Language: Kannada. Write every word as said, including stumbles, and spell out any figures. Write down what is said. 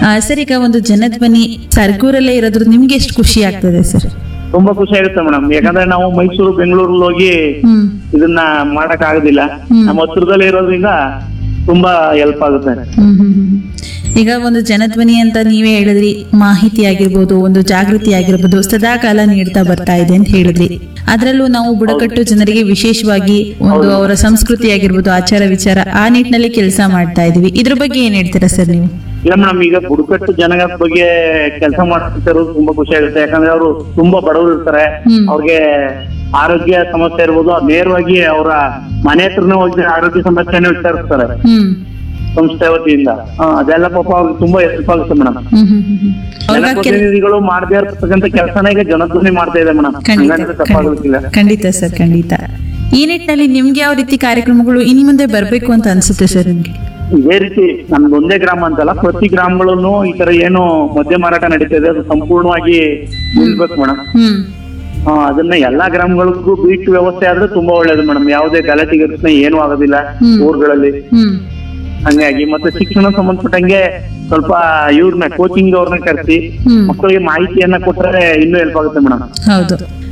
ಸರ್, ಈಗ ಒಂದು ಜನಧ್ವನಿ ಸರ್ಗೂರಲ್ಲೇ ಇರೋದ್ರ ನಿಮ್ಗೆ ಎಷ್ಟು ಖುಷಿ ಆಗ್ತದೆ ಸರ್? ತುಂಬಾ ಖುಷಿ ಆಗುತ್ತೆ ಮೇಡಮ್. ಯಾಕಂದ್ರೆ ನಾವು ಮೈಸೂರು ಬೆಂಗಳೂರಲ್ಲಿ ಹೋಗಿ ಹ್ಮ್ ಇದನ್ನ ಮಾಡಕ್ ಆಗೋದಿಲ್ಲ. ನಮ್ಮ ಹತ್ರದಲ್ಲೇ ಇರೋದ್ರಿಂದ ತುಂಬಾ ಹೆಲ್ಪ್ ಆಗುತ್ತೆ. ಹ್ಮ್ ಹ್ಮ್ ಹ್ಮ್. ಈಗ ಒಂದು ಜನಧ್ವನಿ ಅಂತ ನೀವೇ ಹೇಳಿದ್ರಿ, ಮಾಹಿತಿ ಆಗಿರ್ಬೋದು, ಒಂದು ಜಾಗೃತಿ ಆಗಿರ್ಬೋದು, ಸದಾ ಕಾಲ ನೀಡ್ತಾ ಬರ್ತಾ ಇದೆ ಅಂತ ಹೇಳಿದ್ರಿ. ಅದ್ರಲ್ಲೂ ನಾವು ಬುಡಕಟ್ಟು ಜನರಿಗೆ ವಿಶೇಷವಾಗಿ ಒಂದು ಅವರ ಸಂಸ್ಕೃತಿ ಆಗಿರ್ಬೋದು, ಆಚಾರ ವಿಚಾರ ಆ ನಿಟ್ಟಿನಲ್ಲಿ ಕೆಲಸ ಮಾಡ್ತಾ ಇದೀವಿ. ಇದ್ರ ಬಗ್ಗೆ ಏನ್ ಹೇಳ್ತೀರಾ ಸರ್ ನೀವು? ಇಲ್ಲ ಮೇಡಮ್, ಈಗ ಬುಡಕಟ್ಟು ಜನಗಳ ಬಗ್ಗೆ ಕೆಲಸ ಮಾಡ್ತಿರೋದು ತುಂಬಾ ಖುಷಿ ಆಗುತ್ತೆ. ಯಾಕಂದ್ರೆ ಅವರು ತುಂಬಾ ಬಡವರು ಇರ್ತಾರೆ. ಅವ್ರಿಗೆ ಆರೋಗ್ಯ ಸಮಸ್ಯೆ ಇರ್ಬೋದು, ನೇರವಾಗಿ ಅವರ ಮನೆ ಹತ್ರನೇ ಹೋಗಿ ಆರೋಗ್ಯ ಸಮಸ್ಯೆನ ವಿಚಾರಿಸ್ತಾರೆ ಸಂಸ್ಥೆ ವತಿಯಿಂದ. ಅದೆಲ್ಲ ಪಾಪ ಅವ್ರಿಗೆ ತುಂಬಾ ಹೆಲ್ಪ್ ಆಗುತ್ತೆ ಮೇಡಮ್. ಜನಪ್ರತಿನಿಧಿಗಳು ಮಾಡದೇ ಇರ್ತಕ್ಕಂಥ ಕೆಲಸನ ಈಗ ಜನಧ್ವನಿ ಮಾಡ್ತಾ ಇದೆ ಮೇಡಮ್. ತಪ್ಪಾಗಲಿಕ್ಕಿಲ್ಲ. ಖಂಡಿತ ಸರ್, ಖಂಡಿತ. ಈ ನಿಟ್ಟಿನಲ್ಲಿ ನಿಮ್ಗೆ ಯಾವ ರೀತಿ ಕಾರ್ಯಕ್ರಮಗಳು ಇನ್ ಮುಂದೆ ಬರ್ಬೇಕು ಅಂತ ಅನ್ಸುತ್ತೆ ಸರ್ ನಿಮ್ಗೆ? ಇದೇ ರೀತಿ ನಮ್ದು ಒಂದೇ ಗ್ರಾಮ ಅಂತಲ್ಲ, ಪ್ರತಿ ಗ್ರಾಮಗಳಲ್ಲೂ ಈ ತರ ಏನು ಮದ್ಯ ಮಾರಾಟ ನಡೀತಾ ಇದೆ ಅದು ಸಂಪೂರ್ಣವಾಗಿ ನಿಲ್ಬೇಕು ಮೇಡಮ್. ಅದನ್ನ ಎಲ್ಲಾ ಗ್ರಾಮಗಳಿಗೂ ಬೀಟ್ ವ್ಯವಸ್ಥೆ ಆದ್ರೆ ತುಂಬಾ ಒಳ್ಳೇದು ಮೇಡಮ್. ಯಾವುದೇ ಗಲಾಟೆ ಘಟನೆ ಏನೂ ಆಗೋದಿಲ್ಲ ಊರುಗಳಲ್ಲಿ. ಹಂಗಾಗಿ ಮತ್ತೆ ಶಿಕ್ಷಣ ಸಂಬಂಧಪಟ್ಟಂಗೆ ಸ್ವಲ್ಪ ಇವ್ರನ್ನ ಕೋಚಿಂಗ್ ಅವ್ರನ್ನ ಕರೆಸಿ ಮಕ್ಕಳಿಗೆ ಮಾಹಿತಿಯನ್ನ ಕೊಟ್ರೆ ಇನ್ನೂ ಹೆಲ್ಪ್ ಆಗುತ್ತೆ ಮೇಡಮ್. ಹೌದು.